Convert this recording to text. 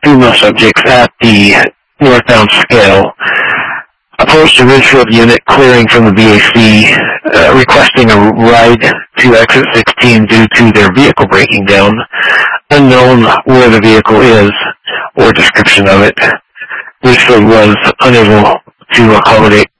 FEMA subjects at the northbound scale approached a Ridgefield unit clearing from the BAC, requesting a ride to exit 16 due to their vehicle breaking down. Unknown where the vehicle is or description of it. Ridgefield was unable to accommodate